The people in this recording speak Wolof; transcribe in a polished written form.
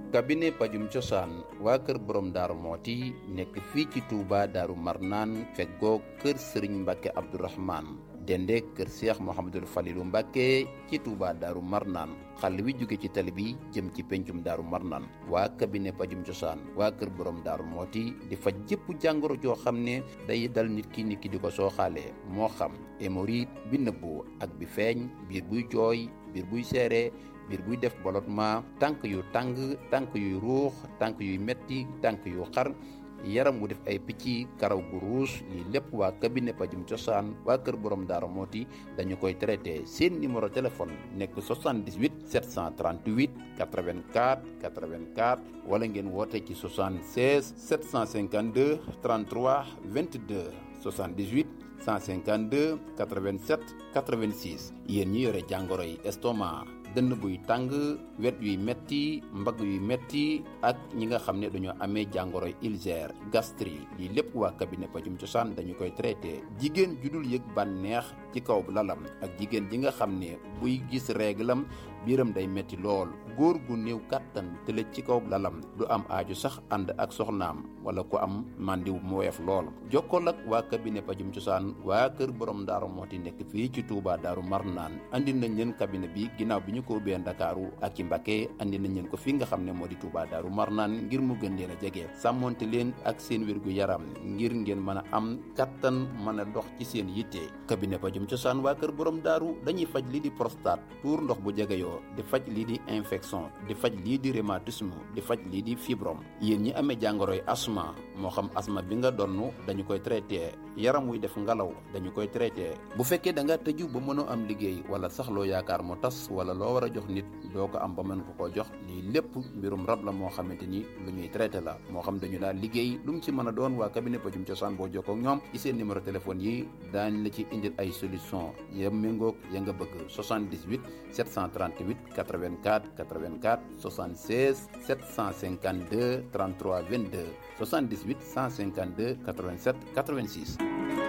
cabinet pajum cosaan waa kër borom daaru mooti nekk fii ci Touba daaru marnaan feggoo kër sëriñ Mbàkke Abdourahmane dende kër Cheikh Mouhamadul Falilu Mbàkke ci Touba daaru marnaan xàll wi jóge ci tali bi jëm ci pencum daaru marnaan waa cabinet pajum cosaan waa kër borom daaru mooti di faj jëpp jàngoro joo xam ne day dal nit ki di ko sooxaale moo xam hémorroïde bi nëbbu ak bi feeñ biir buy jooy biir buy seere biir buy def ballottement tànk yu tàng tànk yuy ruux tànk yuy metti tànk yu xar yaram wu def ay picc karaw gu ruus lii lépp waa cabinet pajum cosaan waa kër borom daara mooti dañu koy traité seen numéro téléphone nekk 78 738 84 84 wala ngeen woote ci 76 752 33 22 78 152 87 86 yéen ñi yore jàngoro yi estomac dënn buy tàng wet yuy metti mbagg yuy metti ak ñi nga xam ne dañoo amee jàngoro ulcère gastrique lii lépp waa cabinet pajum cosaan dañu koy traité jigéen ju dul yëg bànneex ci kaw lalam ak jigéen ji nga xam ne buy gis réglam biiram day metti lool góor gu néew kàttan tëlëj ci kaw lalam du am aaju sax ànd ak soxnaam wala ku am màndiw mu woyof lool jokkool ak waa cabinet pajum cosaan waa kër borom daaru mooti nekk fii ci Touba daaru marnaan andi nañ leen cabinet bi ginnaaw bi ñu ko ubbee Ndakaaru ak ci Mbacké andi nañ leen ko fi nga xam ne moo di Touba daaru marnaan ngir mu gën leen a jege sàmmonte leen ak seen wérgu yaram ngir ngeen mën a am kattan mën a dox ci seen yitte cabinet pajum cosaan waa kër borom daaru dañuy faj lii di prostate tuur ndox bu jegeyoo di faj lii di infection di faj lii di rhumatisme di faj lii di fibrome yéen ñi amee jàngoroy asma moo xam asma bi nga donn dañu koy traité yaram wuy def ngalaw dañu koy traité bu fekkee da nga tëju ba mënoo am liggéey wala sax loo yaakaar mu tas wala loo war a jox nit doo ko am ba mën ko koo jox lii lépp mbirum rab la moo xamante ni lu ñuy traité la moo xam dañu daal liggéey lu mu ci mën a doon waa cabinet pajum cosaan boo jokkoo ak ñoom ci seen numéro téléphone yi daañ la ci indil ay solution ya méngoog ya nga bëgg 78 738 84 84 76 752 33 22 78 152 87 86